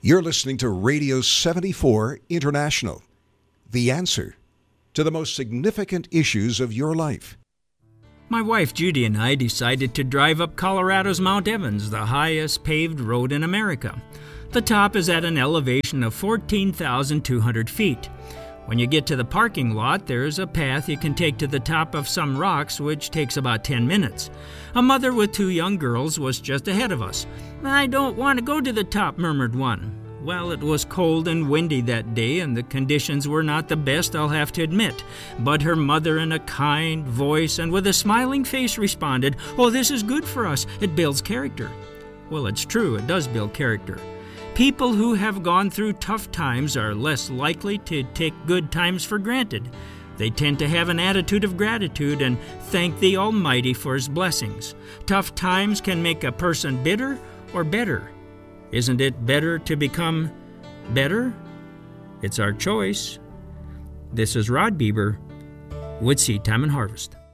You're listening to Radio 74 International, the answer to the most significant issues of your life. My wife Judy and I decided to drive up Colorado's Mount Evans, the highest paved road in America. The top is at an elevation of 14,200 feet. When you get to the parking lot, there's a path you can take to the top of some rocks, which takes about 10 minutes. A mother with 2 young girls was just ahead of us. "I don't want to go to the top," murmured one. Well, it was cold and windy that day, and the conditions were not the best, I'll have to admit. But her mother, in a kind voice and with a smiling face, responded, "Oh, this is good for us. It builds character." Well, it's true, it does build character. People who have gone through tough times are less likely to take good times for granted. They tend to have an attitude of gratitude and thank the Almighty for His blessings. Tough times can make a person bitter or better. Isn't it better to become better? It's our choice. This is Rod Bieber with Seed Time and Harvest.